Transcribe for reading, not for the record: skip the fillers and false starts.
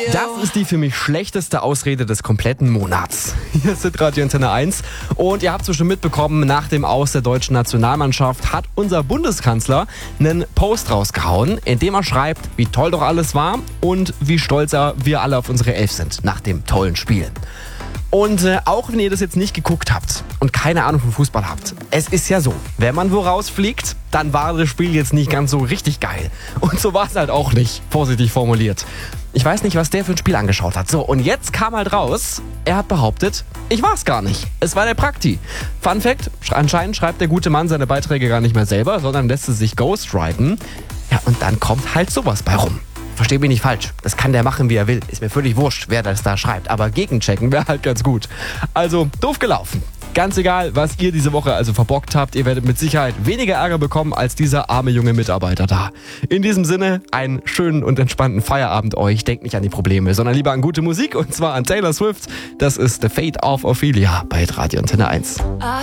Das ist die für mich schlechteste Ausrede des kompletten Monats. Hier ist Radio Antenne 1 und ihr habt es schon mitbekommen, nach dem Aus der deutschen Nationalmannschaft hat unser Bundeskanzler einen Post rausgehauen, in dem er schreibt, wie toll doch alles war und wie stolz wir alle auf unsere Elf sind nach dem tollen Spiel. Und auch wenn ihr das jetzt nicht geguckt habt und keine Ahnung vom Fußball habt, es ist ja so, wenn man wo rausfliegt, dann war das Spiel jetzt nicht ganz so richtig geil. Und so war es halt auch nicht, vorsichtig formuliert. Ich weiß nicht, was der für ein Spiel angeschaut hat. So, und jetzt kam halt raus, er hat behauptet, ich war es gar nicht. Es war der Prakti. Fun Fact, anscheinend schreibt der gute Mann seine Beiträge gar nicht mehr selber, sondern lässt es sich ghostwriten. Ja, und dann kommt halt sowas bei rum. Versteh mich nicht falsch, das kann der machen, wie er will. Ist mir völlig wurscht, wer das da schreibt. Aber gegenchecken wäre halt ganz gut. Also, doof gelaufen. Ganz egal, was ihr diese Woche also verbockt habt, ihr werdet mit Sicherheit weniger Ärger bekommen als dieser arme junge Mitarbeiter da. In diesem Sinne, einen schönen und entspannten Feierabend euch. Denkt nicht an die Probleme, sondern lieber an gute Musik und zwar an Taylor Swift. Das ist The Fate of Ophelia bei Radio Antenne 1.